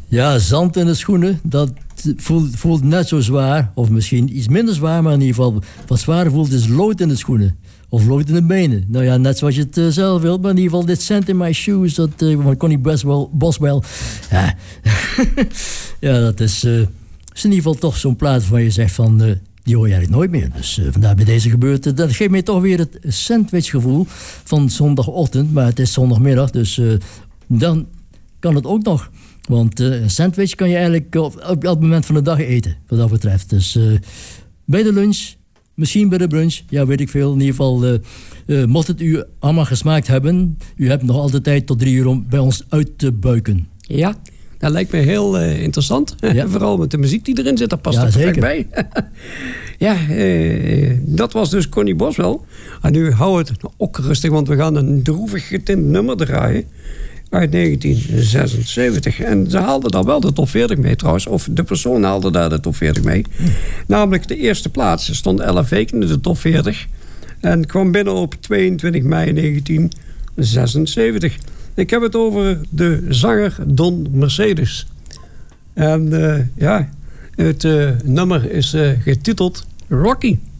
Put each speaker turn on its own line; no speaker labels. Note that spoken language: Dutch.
Ja, zand in de schoenen, dat voelt net zo zwaar. Of misschien iets minder zwaar, maar in ieder geval wat zwaarder voelt is lood in de schoenen. Of lood in de benen. Nou ja, net zoals je het zelf wilt. Maar in ieder geval, dit Sand in My Shoes, dat van Connie Boswell. Ja, ja dat is in ieder geval toch zo'n plaat waarvan je zegt van... die hoor je eigenlijk nooit meer. Dus vandaar bij deze gebeurte. Dat geeft mij toch weer het sandwichgevoel van zondagochtend. Maar het is zondagmiddag, dus dan kan het ook nog. Want een sandwich kan je eigenlijk op elk moment van de dag eten, wat dat betreft. Dus bij de lunch, misschien bij de brunch, ja, weet ik veel. In ieder geval, mocht het u allemaal gesmaakt hebben... u hebt nog altijd tijd tot 3 uur om bij ons uit te buiken.
Ja, dat lijkt me heel interessant. Ja. Vooral met de muziek die erin zit, dat past er perfect bij. Ja, dat was dus Connie Boswell. En nu hou het ook rustig, want we gaan een droevig getint nummer draaien. Uit 1976. En ze haalden daar wel de top 40 mee trouwens. Of de persoon haalde daar de top 40 mee. Namelijk de eerste plaats. Ze stond 11 weken in de top 40. En kwam binnen op 22 mei 1976. Ik heb het over de zanger Don Mercedes. En ja, het nummer is getiteld Rocky.